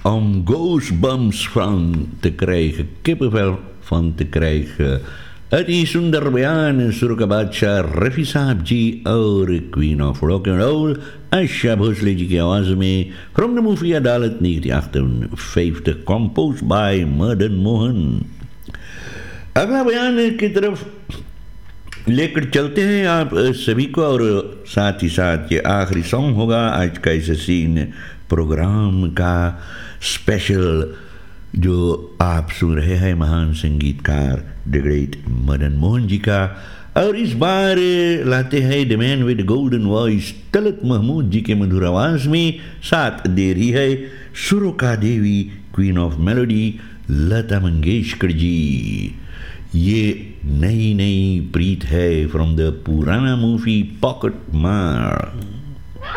om goosebumps van te krijgen, kippenvel van te krijgen. Het is Sundar Bayan en Surka Badshah Rafi साहब जी और queen of rock and role Asha Bhosle ji की आवाज़ में from the movie अदालत 1958 compose bye Madan Mohan. अगला बयान की तरफ लेकर चलते हैं आप सभी को, और साथ ही साथ ये आखिरी सॉन्ग होगा आज का इस सीन प्रोग्राम का स्पेशल, जो आप सुन रहे हैं महान संगीतकार द ग्रेट मदन मोहन जी का। और इस बार लाते हैं the man with golden voice Talat Mahmood जी के मधुर आवाज़ में, साथ दे रही है सुरोका देवी queen of melody Lata Mangeshkar ji. ये नई नई प्रीत है फ्रॉम द पुराना मूवी पॉकेट मार।